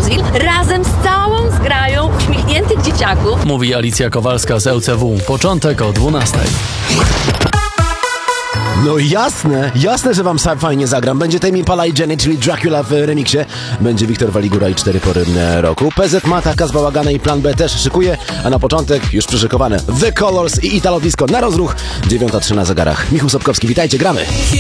Ozil razem z całą zgrają uśmiechniętych dzieciaków. Mówi Alicja Kowalska z ŁCW. Początek o 12:00. No jasne, że wam fajnie zagram. Będzie Tame Impala i Jenny, czyli Dracula w remiksie. Będzie Wiktor Waligura i 4 pory roku. PZ Mata, Kaz Bałagana i Plan B też szykuje, a na początek już przyszykowane The Colors i Italo Disco na rozruch. 9:03 na zegarach. Michał Sobkowski, witajcie, gramy.